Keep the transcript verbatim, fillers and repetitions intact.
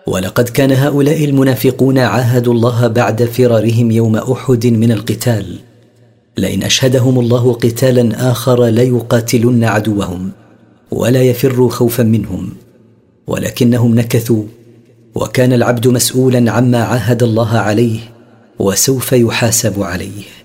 ولقد كان هؤلاء المنافقون عاهدوا الله بعد فرارهم يوم أحد من القتال: لئن أشهدهم الله قتالا آخر ليقاتلن عدوهم ولا يفروا خوفا منهم، ولكنهم نكثوا، وكان العبد مسؤولا عما عاهد الله عليه وسوف يحاسب عليه.